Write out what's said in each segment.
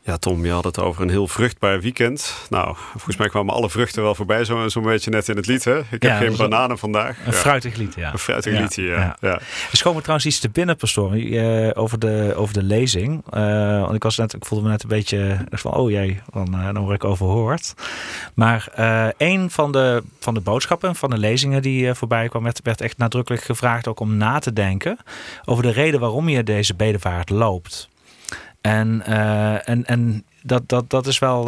Ja, Tom, je had het over een heel vruchtbaar weekend. Nou, volgens mij kwamen alle vruchten wel voorbij, zo'n beetje net in het lied. Hè? Ik heb geen bananen vandaag. Een fruitig lied, ja. Een fruitig liedje, ja. Er schoot me trouwens iets te binnen, pastoor, over de lezing. Want ik voelde me net een beetje van, oh jee, dan word ik overhoord. Maar een van de boodschappen, van de lezingen die voorbij kwam, werd echt nadrukkelijk gevraagd ook om na te denken over de reden waarom je deze bedevaart loopt. En dat is wel,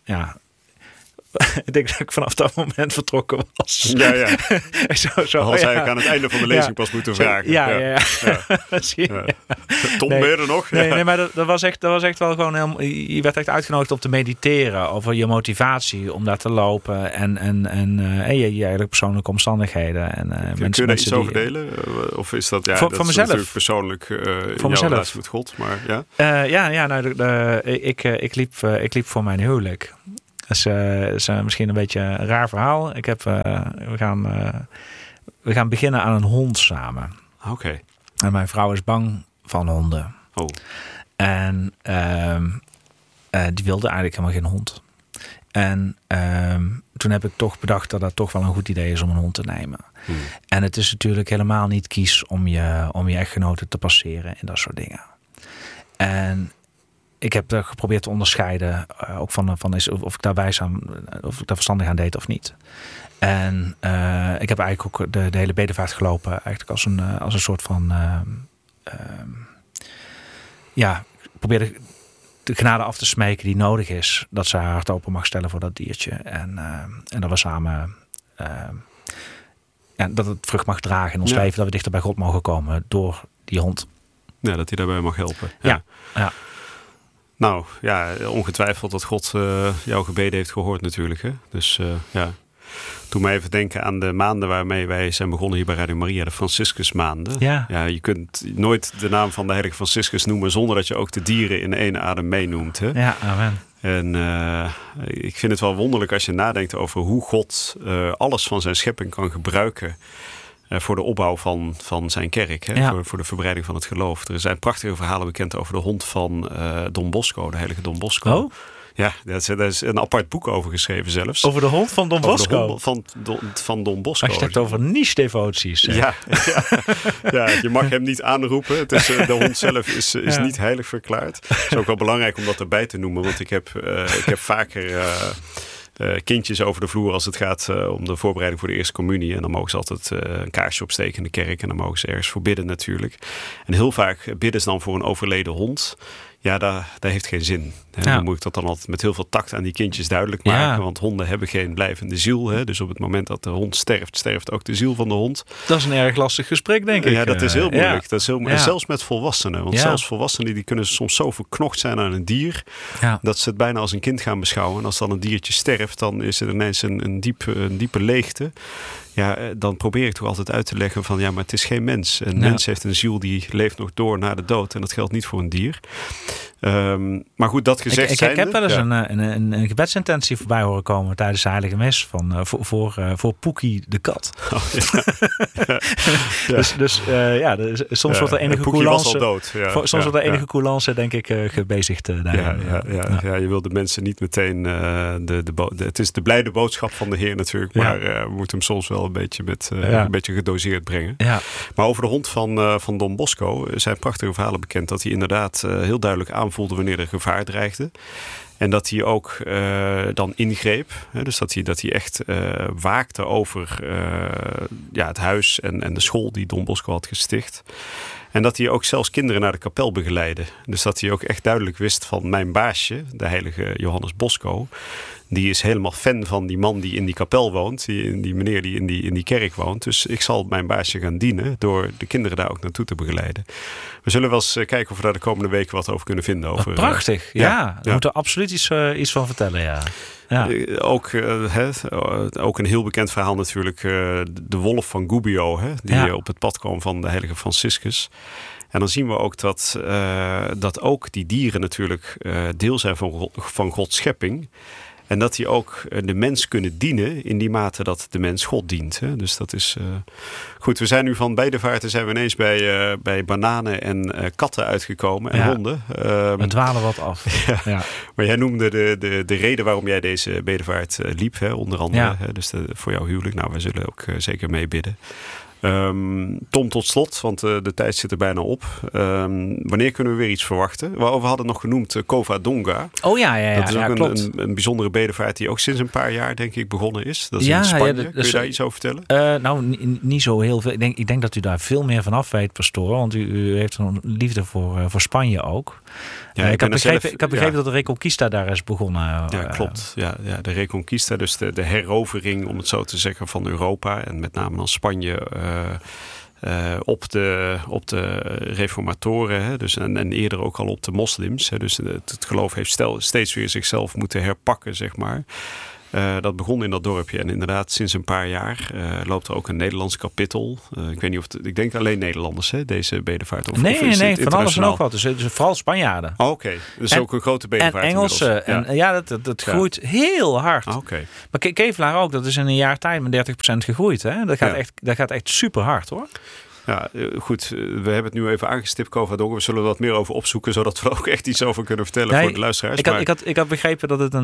ik denk dat ik vanaf dat moment vertrokken was. Ja. Zo, had eigenlijk aan het einde van de lezing pas moeten vragen. Ja. Tom, ben je er nog? Nee, maar dat was echt wel gewoon je werd echt uitgenodigd om te mediteren over je motivatie om daar te lopen en je eigen persoonlijke omstandigheden. Kun je daar iets over delen? Of is dat, voor dat mezelf? Is natuurlijk persoonlijk voor jouw relatie met God, maar ja? Ik liep voor mijn huwelijk. Dat is misschien een beetje een raar verhaal. We gaan beginnen aan een hond samen. Oké. En mijn vrouw is bang van honden. Oh. En die wilde eigenlijk helemaal geen hond. En toen heb ik toch bedacht dat toch wel een goed idee is om een hond te nemen. En het is natuurlijk helemaal niet kies om je echtgenoten te passeren en dat soort dingen. En ik heb geprobeerd te onderscheiden, ook van of ik daar of ik daar verstandig aan deed of niet. En ik heb eigenlijk ook de hele bedevaart gelopen, eigenlijk als een soort van, ik probeerde de genade af te smeken die nodig is, dat ze haar hart open mag stellen voor dat diertje. En dat we samen, dat het vrucht mag dragen in ons leven, dat we dichter bij God mogen komen door die hond. Ja, dat hij daarbij mag helpen. Ja. Nou, ja, ongetwijfeld dat God jouw gebeden heeft gehoord natuurlijk. Hè? Dus doe me even denken aan de maanden waarmee wij zijn begonnen hier bij Radio Maria, de Franciscusmaanden. Ja, je kunt nooit de naam van de heilige Franciscus noemen zonder dat je ook de dieren in één adem meenoemt. Hè? Ja, amen. En ik vind het wel wonderlijk als je nadenkt over hoe God alles van zijn schepping kan gebruiken voor de opbouw van zijn kerk. Hè? Ja. Voor de verbreiding van het geloof. Er zijn prachtige verhalen bekend over de hond van Don Bosco, de heilige Don Bosco. Oh? Ja, daar is een apart boek over geschreven zelfs. Over de hond van Don Bosco? Over de hond van Don Bosco. Als je het hebt over niche-devoties. Ja, je mag hem niet aanroepen. Het is, de hond zelf is niet heilig verklaard. Het is ook wel belangrijk om dat erbij te noemen. Want ik heb vaker kindjes over de vloer als het gaat om de voorbereiding voor de eerste communie. En dan mogen ze altijd een kaarsje opsteken in de kerk. En dan mogen ze ergens voor bidden natuurlijk. En heel vaak bidden ze dan voor een overleden hond. Ja, dat heeft geen zin. Dan moet ik dat dan altijd met heel veel tact aan die kindjes duidelijk maken. Ja. Want honden hebben geen blijvende ziel. Hè? Dus op het moment dat de hond sterft ook de ziel van de hond. Dat is een erg lastig gesprek, denk ik. Ja, dat is heel moeilijk. Ja. Dat is heel moeilijk. Zelfs met volwassenen. Want zelfs volwassenen die kunnen soms zo verknocht zijn aan een dier. Ja. Dat ze het bijna als een kind gaan beschouwen. En als dan een diertje sterft, dan is er ineens een diepe leegte. Ja, dan probeer ik toch altijd uit te leggen van maar het is geen mens. Een mens heeft een ziel die leeft nog door na de dood. En dat geldt niet voor een dier. Maar goed, dat gezegd zijnde. Ik heb wel eens een gebedsintentie voorbij horen komen tijdens de heilige mis voor Poekie de kat. Oh, soms wordt er enige coulance. Soms wordt er enige coulance, denk ik, gebezigd daar. Je wil de mensen niet meteen het is de blijde boodschap van de Heer natuurlijk, maar we moeten hem soms wel een beetje gedoseerd brengen. Ja. Maar over de hond van Don Bosco zijn prachtige verhalen bekend dat hij inderdaad heel duidelijk aanvoelde wanneer er gevaar dreigde. En dat hij ook dan ingreep. Hè, dus dat hij echt waakte over het huis en de school die Don Bosco had gesticht. En dat hij ook zelfs kinderen naar de kapel begeleidde. Dus dat hij ook echt duidelijk wist van mijn baasje, de heilige Johannes Bosco. Die is helemaal fan van die man die in die kapel woont. Die meneer die in die kerk woont. Dus ik zal mijn baasje gaan dienen door de kinderen daar ook naartoe te begeleiden. We zullen wel eens kijken of we daar de komende weken wat over kunnen vinden. Over, prachtig, Daar moeten we absoluut iets van vertellen, Ja. Ook een heel bekend verhaal natuurlijk. De wolf van Gubbio, die op het pad kwam van de heilige Franciscus. En dan zien we ook dat ook die dieren natuurlijk deel zijn van Gods schepping. En dat die ook de mens kunnen dienen in die mate dat de mens God dient. Hè? Dus dat is goed. We zijn nu van bedevaarten zijn we ineens bij bananen en katten uitgekomen en honden. We dwalen wat af. Ja. Maar jij noemde de reden waarom jij deze bedevaart liep, hè? Onder andere. Hè? Dus voor jouw huwelijk. Nou, wij zullen ook zeker meebidden. Tom, tot slot, want de tijd zit er bijna op. Wanneer kunnen we weer iets verwachten? We hadden nog genoemd Covadonga. Oh ja. Dat is ook klopt. een bijzondere bedevaart die ook sinds een paar jaar, denk ik, begonnen is. Dat is in Spanje. Kun je daar iets over vertellen? Nou, niet zo heel veel. Ik denk dat u daar veel meer vanaf weet, pastoor. Want u heeft een liefde voor Spanje ook. Ja, ik heb begrepen dat de Reconquista daar is begonnen. Ja, klopt. Ja, de Reconquista, dus de herovering, om het zo te zeggen, van Europa. En met name dan Spanje op de reformatoren. Hè, dus en eerder ook al op de moslims. Hè, dus het geloof heeft steeds weer zichzelf moeten herpakken, zeg maar. Dat begon in dat dorpje en inderdaad sinds een paar jaar loopt er ook een Nederlands kapittel. Ik weet niet ik denk alleen Nederlanders, hè, deze bedevaart. Nee, van alles en nog wat. Dus vooral Spanjaarden. Oh, oké. Dus ook een grote bedevaart. En Engelsen. Dat groeit heel hard. Okay. Maar Kevelaar ook, dat is in een jaar tijd met 30% gegroeid. Hè? Dat gaat echt super hard, hoor. Ja, goed. We hebben het nu even aangestipt, Covadonga. We zullen er wat meer over opzoeken, zodat we ook echt iets over kunnen vertellen voor de luisteraars. Ik had begrepen dat het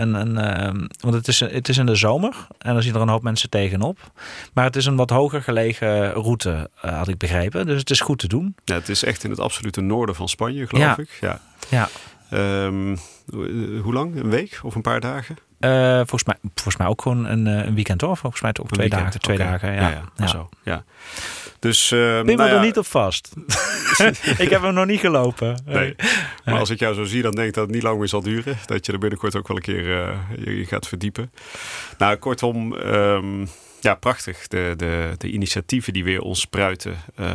want het is in de zomer en dan zien er een hoop mensen tegenop. Maar het is een wat hoger gelegen route, had ik begrepen. Dus het is goed te doen. Ja, het is echt in het absolute noorden van Spanje, geloof ik. Ja. Hoe lang? Een week of een paar dagen? Volgens mij ook gewoon een weekend, hoor. Volgens mij ook 2 dagen. 2 dagen, ja. Zo, ja. Dus, Pin me er niet op vast. Ik heb hem nog niet gelopen. Nee. Maar als ik jou zo zie, dan denk ik dat het niet lang meer zal duren. Dat je er binnenkort ook wel een keer je gaat verdiepen. Nou, kortom, prachtig. De initiatieven die weer ontspruiten.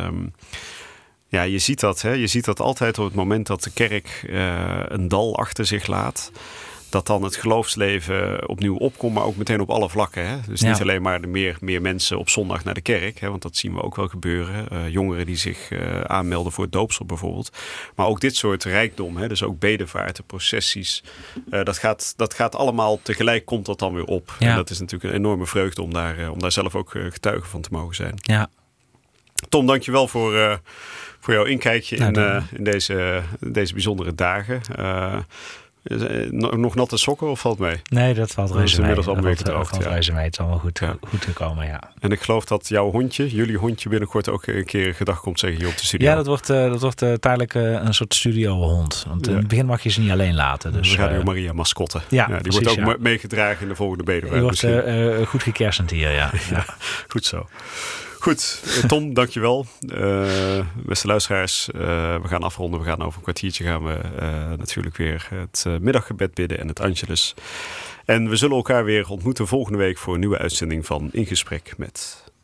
Ja, je ziet dat. Hè? Je ziet dat altijd op het moment dat de kerk een dal achter zich laat. Dat dan het geloofsleven opnieuw opkomt, maar ook meteen op alle vlakken. Hè? Dus niet alleen maar meer mensen op zondag naar de kerk. Hè? Want dat zien we ook wel gebeuren. Jongeren die zich aanmelden voor het doopsel bijvoorbeeld. Maar ook dit soort rijkdom. Hè? Dus ook bedevaarten, processies. Dat gaat allemaal tegelijk, komt dat dan weer op. Ja. En dat is natuurlijk een enorme vreugde om daar zelf ook getuige van te mogen zijn. Ja. Tom, dankjewel voor jouw inkijkje in deze bijzondere dagen. Nog natte sokken of valt mee? Nee, dat valt reuze mee. Inmiddels allemaal weer gedroogd. Het is allemaal goed gekomen, ja. En ik geloof dat jullie hondje binnenkort ook een keer gedag komt zeggen hier op de studio. Ja, dat wordt tijdelijk een soort studiohond. Want in het begin mag je ze niet alleen laten. Dus, we gaan nu Maria mascotte. Ja, die precies, wordt ook meegedragen in de volgende bedevaart. Die wordt goed gekersend hier, ja. Goed zo. Goed, Tom, dankjewel. Beste luisteraars, we gaan afronden. We gaan over een kwartiertje natuurlijk weer het middaggebed bidden en het Angelus. En we zullen elkaar weer ontmoeten volgende week voor een nieuwe uitzending van In Gesprek met...